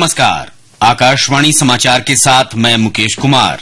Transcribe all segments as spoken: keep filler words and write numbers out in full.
नमस्कार, आकाशवाणी समाचार के साथ मैं मुकेश कुमार।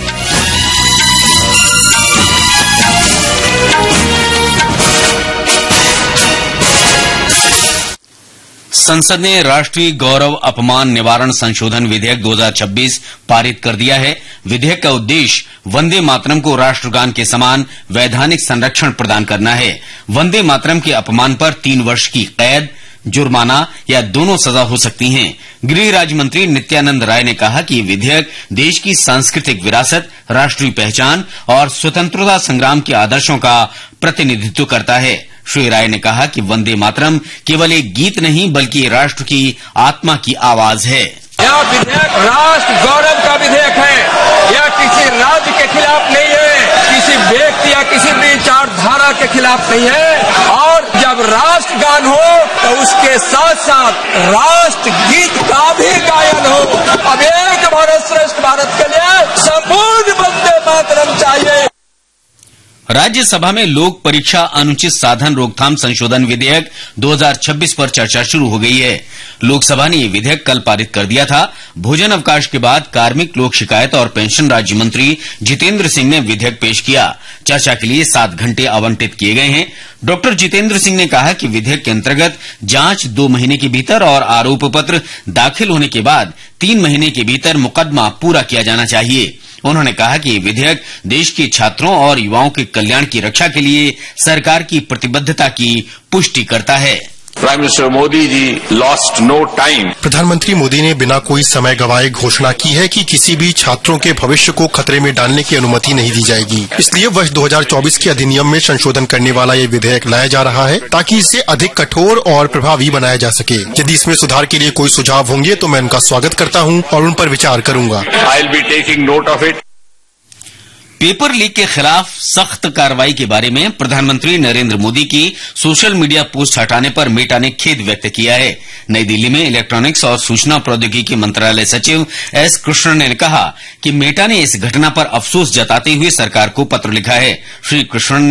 संसद ने राष्ट्रीय गौरव अपमान निवारण संशोधन विधेयक दो हज़ार छब्बीस पारित कर दिया है। विधेयक का उद्देश्य वंदे मातरम को राष्ट्रगान के समान वैधानिक संरक्षण प्रदान करना है। वंदे मातरम के अपमान पर तीन वर्ष की कैद, जुर्माना या दोनों सजा हो सकती हैं। गृह राज्य मंत्री नित्यानंद राय ने कहा कि विधेयक देश की सांस्कृतिक विरासत, राष्ट्रीय पहचान और स्वतंत्रता संग्राम के आदर्शों का प्रतिनिधित्व करता है। श्री राय ने कहा कि वंदे मातरम केवल एक गीत नहीं बल्कि राष्ट्र की आत्मा की आवाज है। यह विधेयक राष्ट्र गौरव का विधेयक है। यह किसी राज्य के खिलाफ नहीं है, किसी व्यक्ति या किसी विचारधारा के खिलाफ नहीं है। और जब राष्ट्रगान हो तो उसके साथ साथ राष्ट्र गीत का भी गायन हो। अब एक भारत श्रेष्ठ भारत के लिए संपूर्ण वंदे मातरम चाहिए। राज्यसभा में लोक परीक्षा अनुचित साधन रोकथाम संशोधन विधेयक दो हज़ार छब्बीस पर चर्चा शुरू हो गई है। लोकसभा ने यह विधेयक कल पारित कर दिया था। भोजन अवकाश के बाद कार्मिक, लोक शिकायत और पेंशन राज्य मंत्री जितेंद्र सिंह ने विधेयक पेश किया। चर्चा के लिए सात घंटे आवंटित किए गए हैं। डॉक्टर जितेंद्र सिंह ने कहा कि विधेयक के अंतर्गत जांच दो महीने के भीतर और आरोप पत्र दाखिल होने के बाद तीन महीने के भीतर मुकदमा पूरा किया जाना चाहिए। उन्होंने कहा कि ये विधेयक देश के छात्रों और युवाओं के कल्याण की रक्षा के लिए सरकार की प्रतिबद्धता की पुष्टि करता है। Prime minister Modi ji lost no time. प्रधानमंत्री मोदी ने बिना कोई समय गंवाए घोषणा की है कि किसी भी छात्रों के भविष्य को खतरे में डालने की अनुमति नहीं दी जाएगी। इसलिए वर्ष दो हज़ार चौबीस के अधिनियम में संशोधन करने वाला ये विधेयक लाया जा रहा है ताकि इसे अधिक कठोर और प्रभावी बनाया जा सके। यदि इसमें सुधार के लिए कोई सुझाव होंगे तो मैं उनका स्वागत करता हूँ और उन पर विचार करूंगा। I will be taking note of it. Paper leak के खिलाफ सख्त कार्रवाई के बारे में प्रधानमंत्री नरेंद्र मोदी की सोशल मीडिया पोस्ट हटाने पर मेटा ने खेद व्यक्त किया है। नई दिल्ली में इलेक्ट्रॉनिक्स और सूचना प्रौद्योगिकी मंत्रालय सचिव एस कृष्णन ने कहा कि मेटा ने इस घटना पर अफसोस जताते हुए सरकार को पत्र लिखा है। श्री कृष्णन